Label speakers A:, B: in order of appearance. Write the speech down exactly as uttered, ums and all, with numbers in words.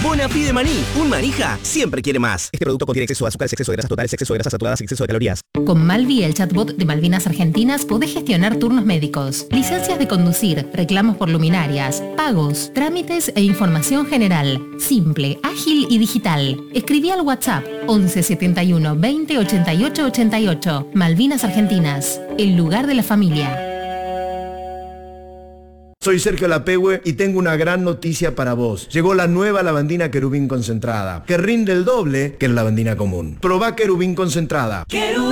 A: Bonafide de maní. Un manija siempre quiere más. Este producto contiene exceso de azúcares, exceso de grasas totales, exceso de grasas saturadas y exceso de calorías.
B: Con Malvi, el chatbot de Malvinas Argentinas, podés gestionar turnos médicos, licencias de conducir, reclamos por luminarias, pagos, trámites e información general. Simple, ágil y digital. Escribí al WhatsApp once setenta y uno veinte ochenta y ocho ochenta y ocho. Malvinas Argentinas, el lugar de la familia.
C: Soy Sergio Lapehue y tengo una gran noticia para vos. Llegó la nueva lavandina Querubín concentrada, que rinde el doble que la lavandina común. Probá Querubín concentrada.
D: Querubín.